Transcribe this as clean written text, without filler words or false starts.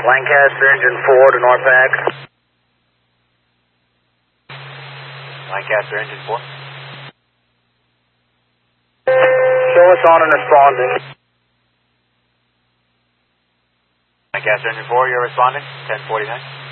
Lancaster engine 4 to NORPAC. Lancaster engine 4. Show us on and responding. Lancaster engine 4, you're responding. 1049.